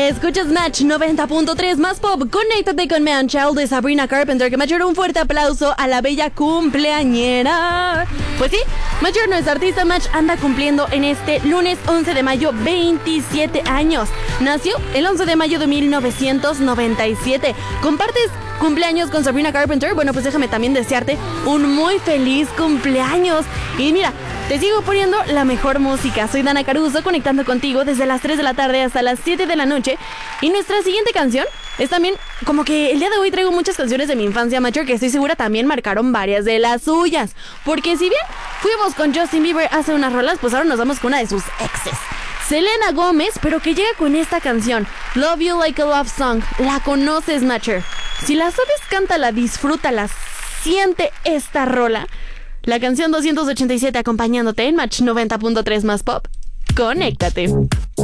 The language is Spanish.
Escuchas Match 90.3 más pop. Conéctate con Man Child de Sabrina Carpenter. Que Major, un fuerte aplauso a la bella cumpleañera. Pues sí, Major, nuestra artista Match, anda cumpliendo en este lunes 11 de mayo 27 años. Nació el 11 de mayo de 1997. ¿Compartes cumpleaños con Sabrina Carpenter? Bueno, pues déjame también desearte un muy feliz cumpleaños. Y mira, te sigo poniendo la mejor música. Soy Dana Caruso, conectando contigo desde las 3 de la tarde hasta las 7 de la noche. Y nuestra siguiente canción es también como que el día de hoy traigo muchas canciones de mi infancia, Major, que estoy segura también marcaron varias de las suyas. Porque si bien fuimos con Justin Bieber hace unas rolas, pues ahora nos vamos con una de sus exes, Selena Gómez, pero que llega con esta canción, Love You Like a Love Song. ¿La conoces, Major? Si la sabes, cántala, disfrútala, siente esta rola. La canción 287 acompañándote en Match 90.3 más pop. Conéctate.